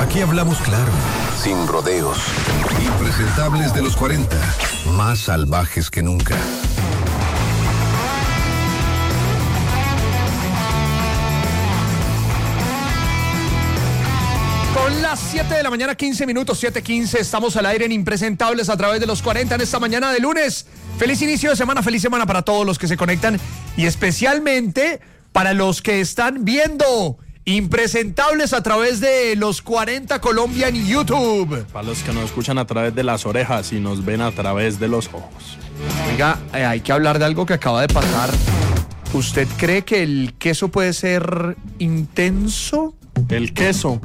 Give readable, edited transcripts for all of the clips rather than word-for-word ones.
Aquí hablamos claro, Sin rodeos. impresentables de los 40, más salvajes que nunca. Son las 7 de la mañana, 15 minutos, 7:15. Estamos al aire en Impresentables a través de los 40 en esta mañana de lunes. Feliz inicio de semana, feliz semana para todos los que se conectan y especialmente para los que están viendo Impresentables a través de los 40 Colombia en YouTube. Para los que nos escuchan a través de las orejas y nos ven a través de los ojos. Oiga, hay que hablar de algo que acaba de pasar. ¿Usted cree que el queso puede ser intenso? El queso.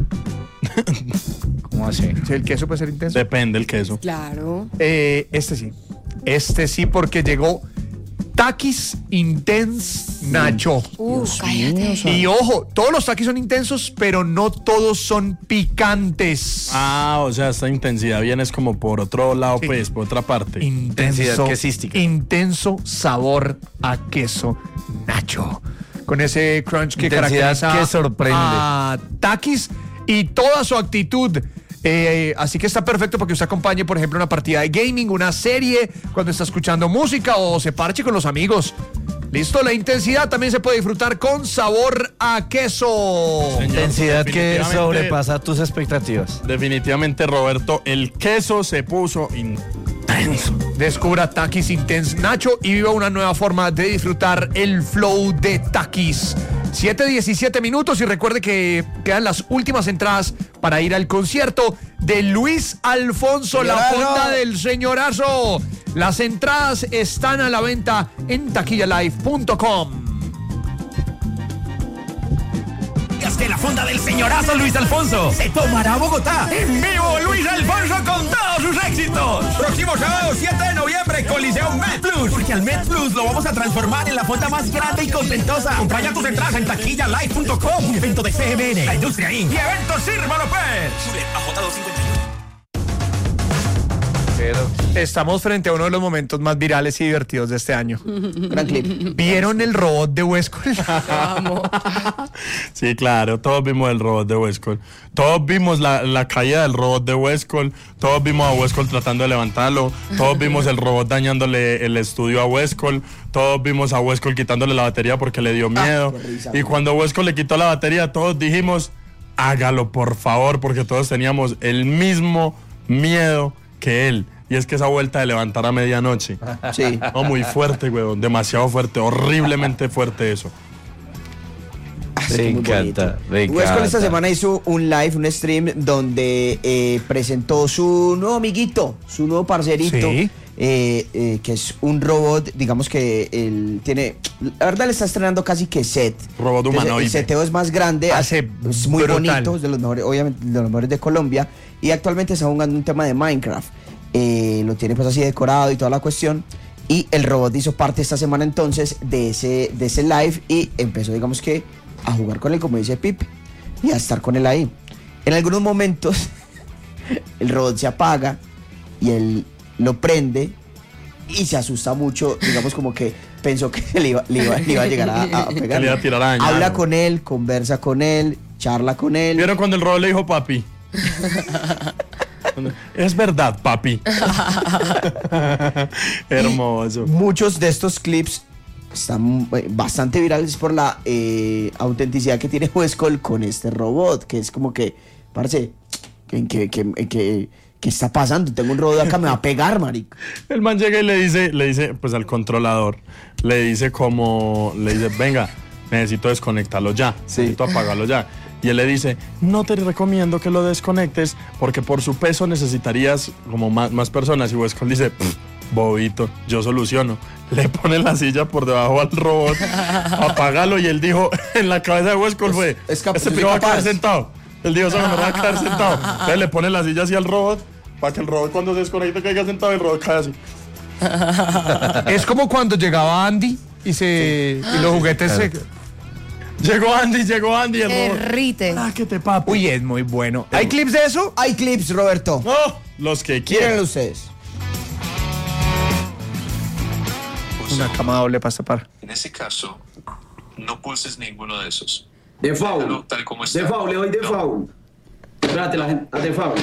¿Cómo así? ¿Sí, el queso puede ser intenso? Depende el queso. Claro. Este sí, porque llegó Takis Intense Nacho. Cállate. Y ojo, todos los takis son intensos, pero no todos son picantes. Ah, o sea, esta intensidad viene es como por otro lado, Sí. pues, por otra parte. Intenso, quesística. intenso sabor a queso Nacho. Con ese crunch que Intensidad caracteriza que sorprende. a Takis y toda su actitud. Así que está perfecto porque usted acompañe, por ejemplo, una partida de gaming, una serie, cuando está escuchando música o se parche con los amigos. Listo, la intensidad también se puede disfrutar con sabor a queso. Señor, Intensidad que definitivamente- sobrepasa tus expectativas. Definitivamente, Roberto, el queso se puso intenso. Descubra Takis Intense Nacho y viva una nueva forma de disfrutar el flow de Takis. 7:17 minutos y recuerde que quedan las últimas entradas para ir al concierto de Luis Alfonso, la fonda del señorazo. Las entradas están a la venta en taquillalive.com. Es que la fonda del señorazo Luis Alfonso se tomará a Bogotá. En vivo, Luis Alfonso con todos sus éxitos. Próximo sábado 7 de noviembre, Coliseo Med Plus. Porque al Med Plus lo vamos a transformar en la fonda más grande y contentosa. Compra ya tus entradas en taquillalive.com. Un evento de CMN, la Industria Inc. y Eventos Sirva López. AJ 251. Estamos frente a uno de los momentos más virales y divertidos de este año. Gran clip. ¿Vieron el robot de Huescol? Sí, claro, todos vimos el robot de Huescol. Todos vimos la caída del robot de Huescol. Todos vimos a Huescol tratando de levantarlo. Todos vimos el robot dañándole el estudio a Huescol. Todos vimos a Huescol quitándole la batería porque le dio miedo. Y cuando Huescol le quitó la batería, todos dijimos, hágalo por favor, porque todos teníamos el mismo miedo que él. Y es que esa vuelta de levantar a medianoche. Sí. No, muy fuerte, weón. Demasiado fuerte. Horriblemente fuerte eso. Me encanta. Huescol esta semana hizo un live, un stream donde presentó su nuevo amiguito, su nuevo parcerito, Sí. que es un robot, digamos que él tiene, la verdad le está estrenando casi que set. Robot Entonces, humanoide. el seteo es más grande, Hace es muy brutal. bonito, es de los mejores, obviamente de los mejores de Colombia, y actualmente está jugando un tema de Minecraft. Lo tiene pues así decorado y toda la cuestión. Y el robot hizo parte esta semana entonces de ese live y empezó, digamos que, a jugar con él, como dice Pipe, y a estar con él ahí. En algunos momentos el robot se apaga y él lo prende y se asusta mucho, digamos como que pensó que le iba a llegar a pegar. Le iba a tirar a dañar. Habla con él, conversa con él, charla con él. ¿Vieron cuando el robot le dijo papi? Es verdad, papi. Hermoso. Muchos de estos clips están bastante virales por la autenticidad que tiene Huescol con este robot, que es como que, parce, ¿qué está pasando? Tengo un robot acá, me va a pegar, marico. El man llega y le dice, pues al controlador, le dice, venga, necesito desconectarlo ya, necesito apagarlo ya. Y él le dice, no te recomiendo que lo desconectes porque por su peso necesitarías como más personas. Y Huescol dice, bobito, yo soluciono. Le pone la silla por debajo al robot, apágalo, y él dijo, en la cabeza de Huescol fue, este piro va a quedar sentado. Él dijo, no va a quedar sentado. Entonces le pone la silla así al robot, para que el robot cuando se desconecte caiga sentado y el robot cae así. Es como cuando llegaba Andy y los juguetes se... Llegó Andy, el robot. Derrite. Que te papi. Uy, es muy bueno. ¿Hay clips de eso? Hay clips, Roberto. No, los que Quírenlo quieran. ustedes. Una cama doble para tapar. En ese caso, no pulses ninguno de esos. De foul. Déjalo tal como está. De foul, le doy de No. foul. Espérate, la gente. Hazte favor.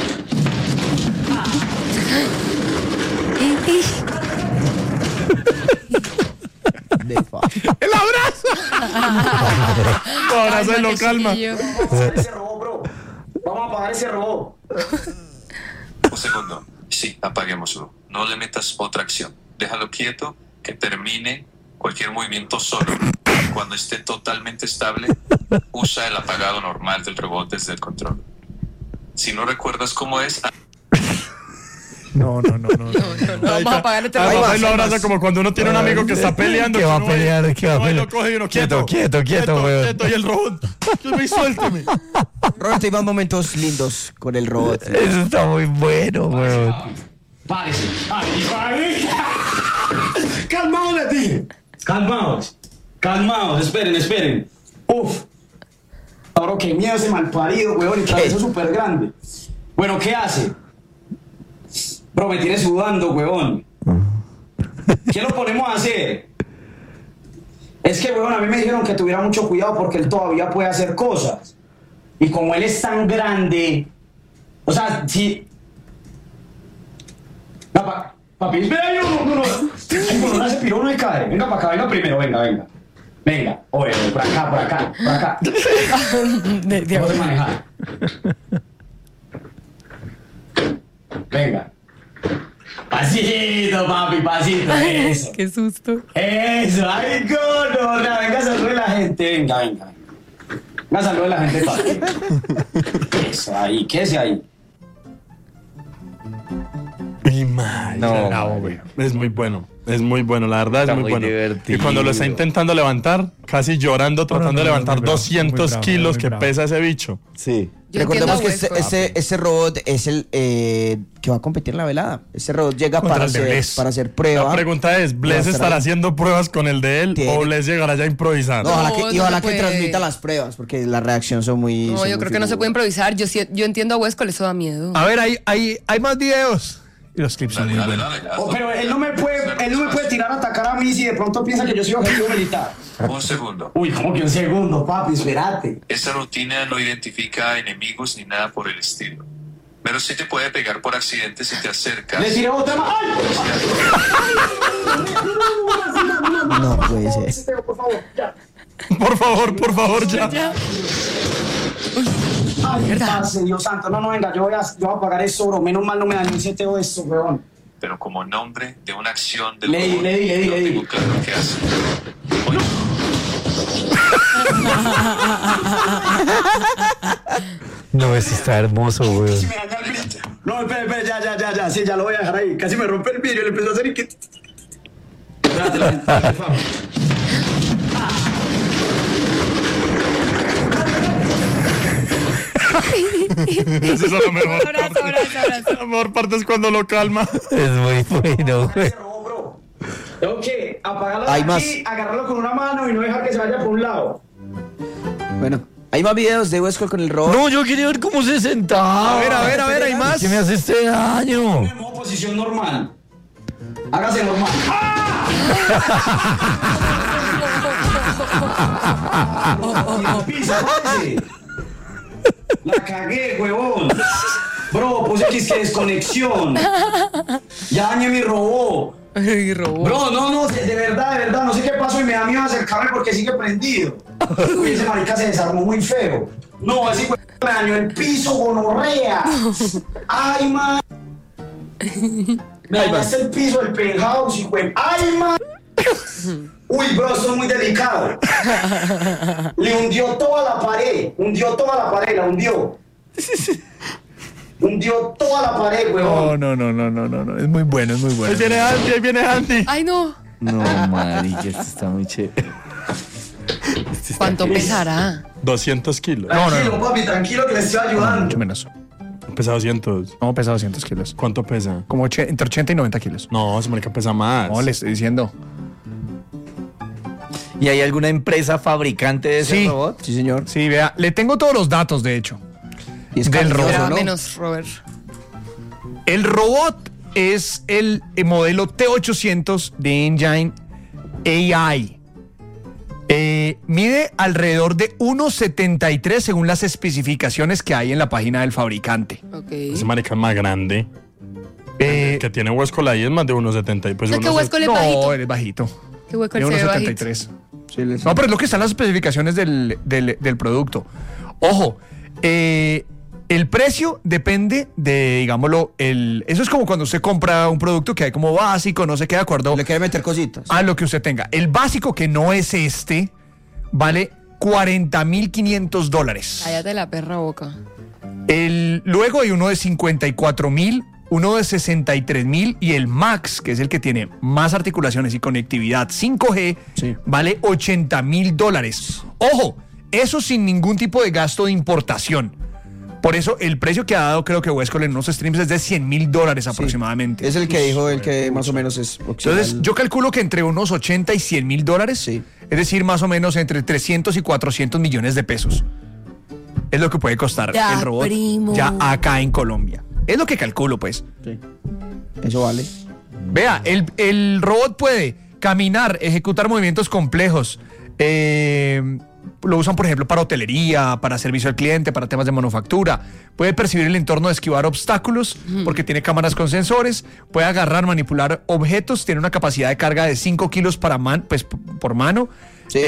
¡El abrazo! Un abrazo y lo calma. Vamos a apagar ese robot, bro. Vamos a apagar ese robot. Un segundo. Sí, apaguémoslo. No le metas otra acción. Déjalo quieto, que termine cualquier movimiento solo. Cuando esté totalmente estable, usa el apagado normal del robot desde el control. Si no recuerdas cómo es... No. Vamos a apagar este Ahí robot. lo abraza como cuando uno tiene un amigo que está peleando. ¿Qué va a uno va y- pelear? ¿Qué va a uno va y pelear? lo coge y uno, quieto, Quieto, weón. quieto, y el robot, suéltame. Roberto, hay más momentos lindos con el robot. Eso está muy bueno, weón. Párese. Calmaos, les dije. Calmaos. Esperen. Uf. Ahora, qué miedo ese malparido, weón. Y cabeza súper grande. Bueno, ¿qué hace? Bro, me tiene sudando, weón. ¿Qué lo ponemos a hacer? Es que, weón, a mí me dijeron que tuviera mucho cuidado porque él todavía puede hacer cosas. Y como él es tan grande... O sea, si... Papi, espera, no. Ay, bueno, no se piró, no se cae. Venga para acá, venga primero, venga. Venga, oye, por acá. Vamos a manejar. Venga. Pasito, papi, pasito. Eso. Qué susto. Eso, ay, no. Venga, salude a la gente. Venga. Venga, salude a la gente, papi. Eso, ahí, quédese ahí. Y madre. No, Es muy bueno. Es muy bueno, la verdad Está es muy muy bueno. divertido. Y cuando lo está intentando levantar, casi llorando, tratando de levantar muy bravo, 200 muy bravo, kilos muy que bravo. pesa ese bicho. Sí. Yo Recordemos que entiendo a Huesco. ese robot es el que va a competir en la velada. Ese robot llega Contra para el de hacer, Bless. para hacer prueba. La pregunta es, Va a ¿Bless estar estará ahí. haciendo pruebas con el de él Tiene- o Bless llegará ya a improvisar? No, ojalá No, que, no y ojalá se que puede. transmita las pruebas, porque la reacción son muy... No, son yo muy creo que no se puede figuras. improvisar. Yo entiendo a Huesco, eso da miedo. A ver, hay más videos. Y los clips son muy buenos. Oh, pero él no me puede tirar a atacar a mí si de pronto piensa que yo soy objetivo militar. Un segundo. Uy, ¿cómo que un segundo, papi? Espérate. Esta rutina no identifica enemigos ni nada por el estilo. Pero sí te puede pegar por accidente si te acercas. Le tiré otra más. ¡Ay! No puede ser. Por favor, ya. Por favor, ya. Ay, parce, Dios santo. No, venga, yo voy a apagar eso, bro. Menos mal no me dañó el seteo esto, weón. Pero como nombre de una acción del Le di, robot, le di. no tengo claro qué hace. Oye, No, eso está hermoso, weón. Me dañó el vidrio. No, espera, ya. Sí, ya lo voy a dejar ahí. Casi me rompe el vidrio. Le empezó a hacer y que... Espérate, la gente, por favor. Esa es la mejor Abrazo. parte. La mejor parte es cuando lo calma. Es muy bueno, güey. Ese robot, bro. Tengo que apagarlo de Hay aquí, más. agarrarlo con una mano y no dejar que se vaya por un lado. Bueno, hay más videos de Huesco con el robot. No, yo quería ver cómo se sentaba. A ver, hay más. ¿Qué me hace este daño? En modo posición normal. Hágase normal. ¡Ah! Pisa, parce. La cagué, huevón. Bro, puse que desconexión. Ya dañé mi robot. Y robó. Bro, no, de verdad, no sé qué pasó y me da miedo acercarme porque sigue prendido. Uy, ese marica se desarmó muy feo. No, ese güey me dañó el piso, gonorrea. Ay, man. Me dañaste el piso, el penthouse, y güey. Ay, man. Uy, bro, esto es muy delicado. Le hundió toda la pared, la hundió. Hundió toda la pared, huevón. No. Es muy bueno. Ahí viene Andy. Ay, no. No, marica, esto está muy chévere. ¿Cuánto pesará? 200 kilos. Tranquilo, papi, tranquilo que le estoy ayudando. Mucho menos. Pesa 200. No, pesa 200 kilos. ¿Cuánto pesa? Como entre 80 y 90 kilos. No, ese marica pesa más. No, le estoy diciendo. ¿Y hay alguna empresa fabricante de ese Sí. robot? Sí, señor. Sí, vea, le tengo todos los datos, de hecho. Y es Del cariñoso, robot, Ya, ¿no? menos Robert. El robot es el modelo T800 de Engine AI. Mide alrededor de 1,73 según las especificaciones que hay en la página del fabricante. Ok. Ese marica es más grande. Que tiene Huescol ahí es más de 1,70. Pues ¿Es que Huescol es bajito? No, él es bajito. ¿Qué Huescol Tiene se ve bajito? 1,73. No, pero es lo que están las especificaciones del producto. Ojo, el precio depende de, digámoslo, eso es como cuando usted compra un producto que hay como básico, no sé qué, de acuerdo. Le quiere meter cositas. A lo que usted tenga. El básico, que no es este, vale $40,500. Cállate la perra boca. Luego hay uno de 54,000, uno de 63,000 y el Max, que es el que tiene más articulaciones y conectividad 5G, vale $80,000. Ojo, eso sin ningún tipo de gasto de importación. Por eso el precio que ha dado, creo que Huescol en unos streams, es de $100,000 aproximadamente. Es el que dijo, el que más o menos es opcional. Entonces, yo calculo que entre unos 80 y $100,000, Sí. es decir, más o menos entre 300 y 400 millones de pesos. Es lo que puede costar Ya, el robot primo. ya acá en Colombia. Es lo que calculo, pues. Sí. Eso vale. Vea, el robot puede caminar, ejecutar movimientos complejos. Lo usan, por ejemplo, para hotelería, para servicio al cliente, para temas de manufactura. Puede percibir el entorno, esquivar obstáculos, porque tiene cámaras con sensores. Puede agarrar, manipular objetos. Tiene una capacidad de carga de 5 kilos por mano. Sí.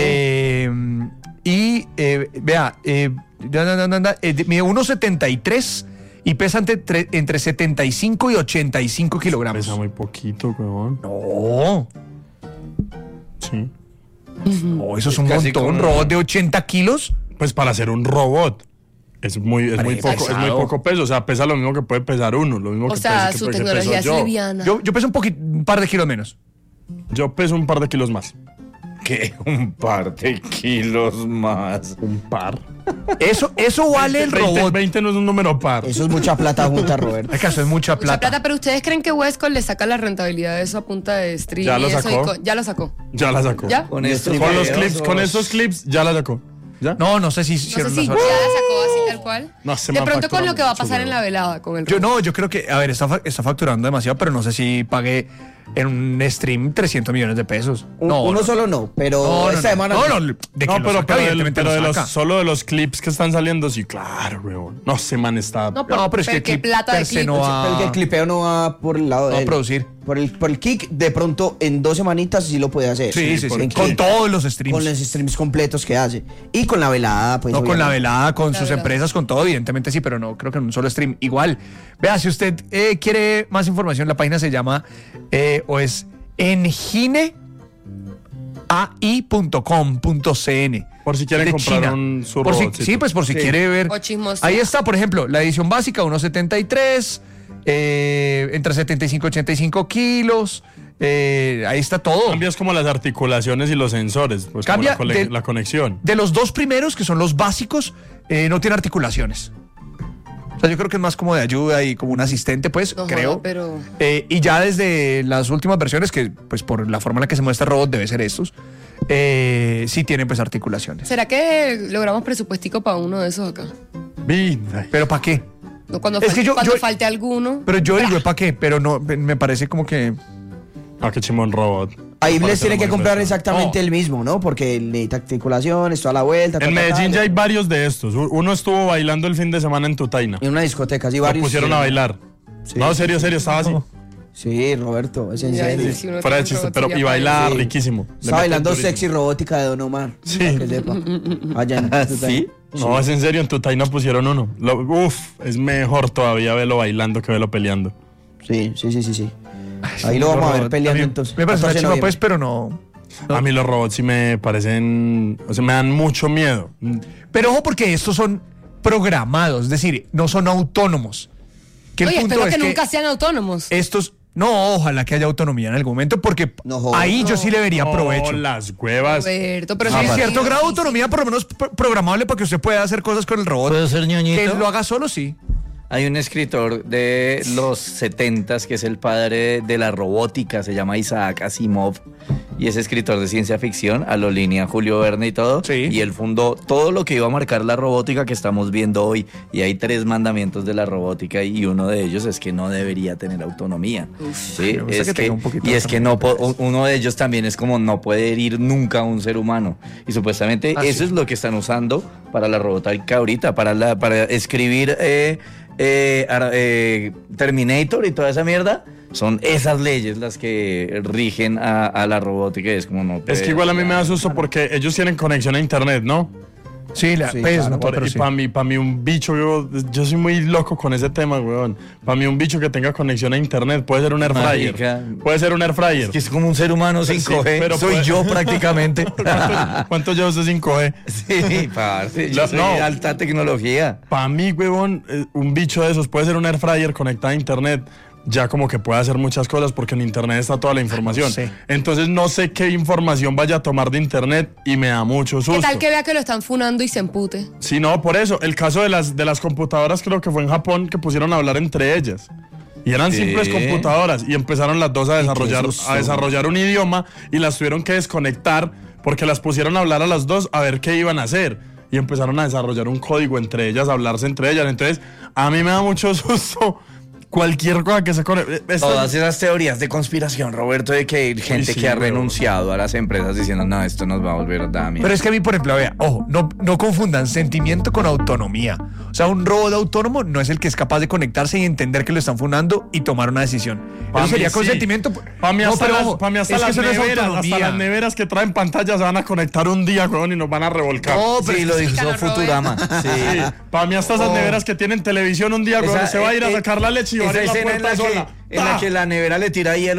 Vea, mide 1,73 y pesa entre 75 y 85 kilogramos. Pesa muy poquito, huevón. No. Sí. Oh, eso es un casi montón. como- Un robot de 80 kilos. Pues para ser un robot es muy Parece poco peso. O sea, pesa lo mismo que puede pesar uno. Lo mismo O que sea, pesa- su que tecnología es peso yo. liviana. Yo peso un par de kilos menos. Yo peso un par de kilos más. ¿Qué? Un par de kilos más. Un par. Eso vale el 20, robot. 20 no es un número par. Eso es mucha plata junta, Roberto. ¿Acaso es mucha Mucha plata? plata, pero ¿ustedes creen que Huescol le saca la rentabilidad de eso a punta de stream? Ya lo y eso sacó. ya lo sacó. Ya la sacó. ¿Ya? Con estos Con los videos, clips, con esos clips, ya la sacó. ¿Ya? No sé si No hicieron sé si ya una la sola. sacó así tal cual. No, se de me pronto con factura lo que va a mucho, pasar en bro. la velada con el robot. Yo creo que, a ver, está facturando demasiado, pero no sé si pagué en un stream 300 millones de pesos. Uno solo no, pero esta semana. No, de que No, lo pero, saca, evidentemente pero lo de los, saca. solo de los clips que están saliendo, sí, claro, weón. No, se man está. No, No, pero es que el qué clip plata de per se clip. no va- Pero que el clipeo no va por el lado No de va a él. producir. Por el kick, de pronto en 2 semanitas sí lo puede hacer. Sí. En Con kick, todos los streams. con los streams completos que hace. Y con la velada, pues. No, con la obviamente. velada, con La sus velada. empresas, con todo, evidentemente sí, pero no creo que en un solo stream. Igual, vea, si usted quiere más información, la página se llama o es engineai.com.cn. Por si quieren de comprar China. su Por si, robotcito. sí, pues por si quiere ver. O chismosear. Ahí está, por ejemplo, la edición básica, 1,73, entre 75 y 85 kilos. Ahí está todo. Cambias como las articulaciones y los sensores. Pues Cambia como de- la conexión. De los dos primeros, que son los básicos, no tiene articulaciones. O sea, yo creo que es más como de ayuda y como un asistente, pues, No creo. joda, pero Y ya desde las últimas versiones, que pues por la forma en la que se muestra el robot debe ser estos, sí tienen pues articulaciones. ¿será que logramos presupuestico para uno de esos acá? Vida. ¿Pero para qué? No, cuando Es que cuando yo- falte alguno. Pero yo digo, ¿para qué? Pero no, me parece como que... Ah, qué chimón robot. Ahí les Parece tiene que muy comprar bestia. exactamente Oh. el mismo, ¿no? Porque necesita articulaciones, toda la vuelta. En Medellín ya hay varios de estos. Uno estuvo bailando el fin de semana en Tutaina. En una discoteca, así Lo varios. pusieron a bailar. Sí. No, serio, estaba así. Sí, Roberto, es en Ya, serio. sí, uno Fuera de tiene un chiste, pero robot y ya baila Sí. riquísimo. Está bailando durísimo. sexy robótica de Don Omar. Sí. Para que sepa. Allá en ¿Sí? No, es en serio, en Tutaina pusieron uno. Es mejor todavía verlo bailando que verlo peleando. Sí. Ahí lo vamos a ver peleando mí entonces. Me parece una 14 de chimba, noviembre. pues, pero no... A mí los robots sí me parecen. O sea, me dan mucho miedo. Pero ojo, porque estos son programados, es decir, no son autónomos. Que el Oye, punto espero es que que nunca sean autónomos. estos... No, ojalá que haya autonomía en algún momento, porque No jodas. ahí yo sí le vería provecho. No, las huevas. Roberto, pero Sí, sí, cierto sí, grado de sí, autonomía, por lo menos programable para que usted pueda hacer cosas con el robot. ¿Puedo ser Que ñoñito? lo haga solo, sí. Hay un escritor de los 70s que es el padre de la robótica, se llama Isaac Asimov, y es escritor de ciencia ficción, a lo línea Julio Verne y todo. Sí. Y él fundó todo lo que iba a marcar la robótica que estamos viendo hoy. Y hay 3 mandamientos de la robótica y uno de ellos es que no debería tener autonomía. ¿sí? Me gusta que tenga un poquito y de es que no uno de ellos también es como no puede herir nunca a un ser humano. Y supuestamente eso es lo que están usando para la robótica ahorita, para escribir Terminator y toda esa mierda. Son esas leyes las que rigen a la robótica y es como no. Es que igual a mí me da susto porque ellos tienen conexión a internet, ¿no? Sí, claro, pero y sí. para mí un bicho, yo soy muy loco con ese tema, weón. Para mí un bicho que tenga conexión a internet puede ser un air fryer. Marica. Puede ser un air fryer. Es que es como un ser humano sin Sí, 5G. pero Soy puede- yo prácticamente. ¿Cuánto llevo ese 5G? Sí, parce. Yo soy de alta tecnología. Para mí, huevón, un bicho de esos puede ser un air fryer conectado a internet. Ya como que puede hacer muchas cosas porque en internet está toda la información. No sé. Entonces no sé qué información vaya a tomar de internet y me da mucho susto. ¿Qué tal que vea que lo están funando y se empute? Sí, no, por eso. El caso de las computadoras creo que fue en Japón que pusieron a hablar entre ellas. Y eran Sí. simples computadoras y empezaron las dos a susto. desarrollar un idioma y las tuvieron que desconectar porque las pusieron a hablar a las dos a ver qué iban a hacer. Y empezaron a desarrollar un código entre ellas, a hablarse entre ellas. Entonces, a mí me da mucho susto cualquier cosa que se conecte. Todas esas teorías de conspiración, Roberto, de que hay gente sí, que ha huevón. renunciado a las empresas diciendo, no, esto nos va a volver daño. Pero es que a mí, por ejemplo, vea, ojo, no confundan sentimiento con autonomía. O sea, un robot autónomo no es el que es capaz de conectarse y entender que lo están funando y tomar una decisión. Pa' Eso mí sería sí. consentimiento. Para mí No, hasta, pero las, ojo, pa' mí hasta es que las eso no es neveras, autonomía. hasta las neveras que traen pantalla se van a conectar un día, weón, y nos van a revolcar. No, pero Sí, es lo que- dijo Carlos Futurama. Sí, para mí hasta esas neveras que tienen televisión un día, weón, se va a ir a sacar la leche y va a esa abrir la escena puerta sola. en la que la nevera le tira hielo